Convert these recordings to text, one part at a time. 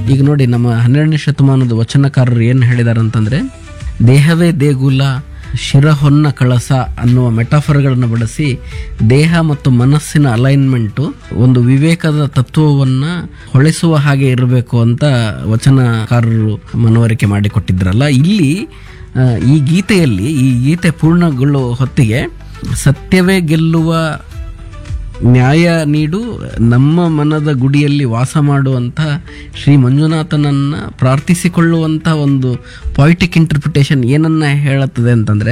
ಈಗ ನೋಡಿ, ನಮ್ಮ 12ನೇ ಶತಮಾನದ ವಚನಕಾರರು ಏನು ಹೇಳಿದಾರೆ ಅಂತಂದ್ರೆ, ದೇಹವೇ ದೇಗುಲ ಶಿರ ಹೊನ್ನ ಕಳಸ ಅನ್ನುವ ಮೆಟಾಫರ್ಗಳನ್ನು ಬಳಸಿ ದೇಹ ಮತ್ತು ಮನಸ್ಸಿನ ಅಲೈನ್ಮೆಂಟು ಒಂದು ವಿವೇಕದ ತತ್ವವನ್ನು ಹೊಳೆಸುವ ಹಾಗೆ ಇರಬೇಕು ಅಂತ ವಚನಕಾರರು ಮನವರಿಕೆ ಮಾಡಿಕೊಟ್ಟಿದ್ರಲ್ಲ. ಇಲ್ಲಿ ಈ ಗೀತೆ ಪೂರ್ಣಗೊಳ್ಳುವ ಹೊತ್ತಿಗೆ ಸತ್ಯವೇ ಗೆಲ್ಲುವ ನ್ಯಾಯ ನೀಡು ನಮ್ಮ ಮನದ ಗುಡಿಯಲ್ಲಿ ವಾಸ ಮಾಡುವಂಥ ಶ್ರೀ ಮಂಜುನಾಥನನ್ನ ಪ್ರಾರ್ಥಿಸಿಕೊಳ್ಳುವಂಥ ಒಂದು ಪೊಯಿಟಿಕ್ ಇಂಟರ್ಪ್ರಿಟೇಷನ್ ಏನನ್ನ ಹೇಳುತ್ತದೆ ಅಂತಂದರೆ,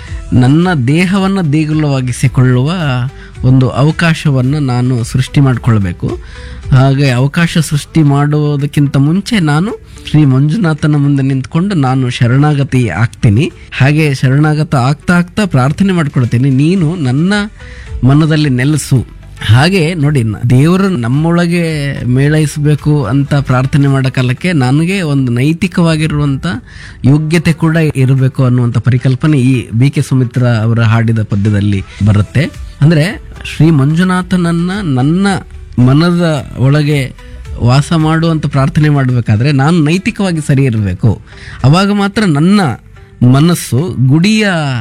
ನನ್ನ ದೇಹವನ್ನು ದೇಗುಲವಾಗಿಸಿಕೊಳ್ಳುವ ಒಂದು ಅವಕಾಶವನ್ನು ನಾನು ಸೃಷ್ಟಿ ಮಾಡಿಕೊಳ್ಬೇಕು. ಹಾಗೆ ಅವಕಾಶ ಸೃಷ್ಟಿ ಮಾಡುವುದಕ್ಕಿಂತ ಮುಂಚೆ ನಾನು ಶ್ರೀ ಮಂಜುನಾಥನ ಮುಂದೆ ನಿಂತ್ಕೊಂಡು ನಾನು ಶರಣಾಗತಿ ಆಗ್ತೀನಿ. ಹಾಗೆ ಶರಣಾಗತ ಆಗ್ತಾ ಪ್ರಾರ್ಥನೆ ಮಾಡ್ಕೊಳ್ತೀನಿ, ನೀನು ನನ್ನ ಮನದಲ್ಲಿ ನೆಲೆಸು. ಹಾಗೆ ನೋಡಿ, ದೇವರು ನಮ್ಮೊಳಗೆ ಮೇಳೈಸಬೇಕು ಅಂತ ಪ್ರಾರ್ಥನೆ ಮಾಡೋ ಕಾಲಕ್ಕೆ ನನಗೆ ಒಂದು ನೈತಿಕವಾಗಿರುವಂಥ ಯೋಗ್ಯತೆ ಕೂಡ ಇರಬೇಕು ಅನ್ನುವಂಥ ಪರಿಕಲ್ಪನೆ ಈ BK ಸುಮಿತ್ರಾ ಅವರ ಹಾಡಿದ ಪದ್ಯದಲ್ಲಿ ಬರುತ್ತೆ. ಅಂದರೆ ಶ್ರೀ ಮಂಜುನಾಥನನ್ನ ನನ್ನ ಮನದ ಒಳಗೆ ವಾಸ ಮಾಡುವಂಥ ಪ್ರಾರ್ಥನೆ ಮಾಡಬೇಕಾದ್ರೆ ನಾನು ನೈತಿಕವಾಗಿ ಸರಿ ಇರಬೇಕು. ಅವಾಗ ಮಾತ್ರ ನನ್ನ ಮನಸ್ಸು ಗುಡಿಯ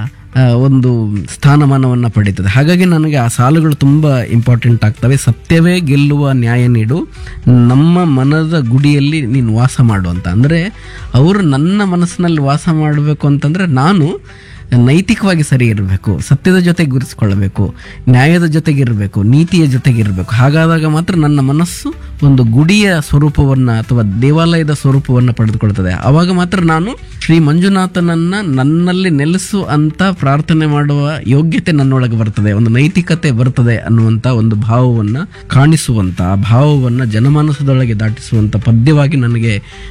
ಒಂದು ಸ್ಥಾನಮಾನವನ್ನು ಪಡೀತದೆ. ಹಾಗಾಗಿ ನನಗೆ ಆ ಸಾಲುಗಳು ತುಂಬ ಇಂಪಾರ್ಟೆಂಟ್ ಆಗ್ತವೆ. ಸತ್ಯವೇ ಗೆಲ್ಲುವ ನ್ಯಾಯ ನೀಡು, ನಮ್ಮ ಮನದ ಗುಡಿಯಲ್ಲಿ ನೀನು ವಾಸ ಮಾಡು ಅಂತ. ಅಂದರೆ ಅವರು ನನ್ನ ಮನಸ್ಸಿನಲ್ಲಿ ವಾಸ ಮಾಡಬೇಕು ಅಂತಂದರೆ ನಾನು ನೈತಿಕವಾಗಿ ಸರಿ ಇರಬೇಕು, ಸತ್ಯದ ಜೊತೆಗೆ ಗುರುತಿಸ್ಕೊಳ್ಬೇಕು, ನ್ಯಾಯದ ಜೊತೆಗಿರಬೇಕು, ನೀತಿಯ ಜೊತೆಗಿರಬೇಕು. ಹಾಗಾದಾಗ ಮಾತ್ರ ನನ್ನ ಮನಸ್ಸು ಒಂದು ಗುಡಿಯ ಸ್ವರೂಪವನ್ನು ಅಥವಾ ದೇವಾಲಯದ ಸ್ವರೂಪವನ್ನು ಪಡೆದುಕೊಳ್ತದೆ. ಆವಾಗ ಮಾತ್ರ ನಾನು ಶ್ರೀ ಮಂಜುನಾಥನನ್ನ ನನ್ನಲ್ಲಿ ನೆಲೆಸು ಅಂತ ಪ್ರಾರ್ಥನೆ ಮಾಡುವ ಯೋಗ್ಯತೆ ನನ್ನೊಳಗೆ ಬರ್ತದೆ, ಒಂದು ನೈತಿಕತೆ ಬರ್ತದೆ ಅನ್ನುವಂಥ ಒಂದು ಭಾವವನ್ನು ಕಾಣಿಸುವಂಥ, ಆ ಭಾವವನ್ನು ಜನಮಾನಸದೊಳಗೆ ದಾಟಿಸುವಂಥ ಪದ್ಯವಾಗಿ ನನಗೆ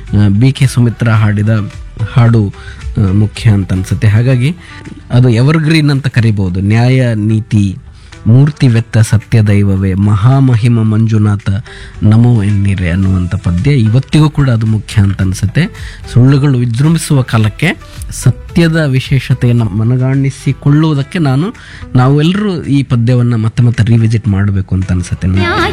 BK ಸುಮಿತ್ರಾ ಹಾಡಿದ ಹಾಡು ಮುಖ್ಯ ಅಂತ ಅನ್ಸುತ್ತೆ. ಹಾಗಾಗಿ ಅದು ಎವರ್ಗ್ರೀನ್ ಅಂತ ಕರಿಬಹುದು. ನ್ಯಾಯ ನೀತಿ ಮೂರ್ತಿವೆತ್ತ ಸತ್ಯ ದೈವವೇ ಮಹಾಮಹಿಮ ಮಂಜುನಾಥ ನಮೋ ಎನ್ನೀರೆ ಅನ್ನುವಂಥ ಪದ್ಯ ಇವತ್ತಿಗೂ ಕೂಡ ಅದು ಮುಖ್ಯ ಅಂತ ಅನ್ಸುತ್ತೆ. ಸುಳ್ಳುಗಳು ವಿಜೃಂಭಿಸುವ ಕಾಲಕ್ಕೆ ಸತ್ಯದ ವಿಶೇಷತೆಯನ್ನು ಮನಗಾಣಿಸಿಕೊಳ್ಳುವುದಕ್ಕೆ ನಾವೆಲ್ಲರೂ ಈ ಪದ್ಯವನ್ನು ಮತ್ತೆ ರಿವಿಸಿಟ್ ಮಾಡಬೇಕು ಅಂತ ಅನ್ಸುತ್ತೆ.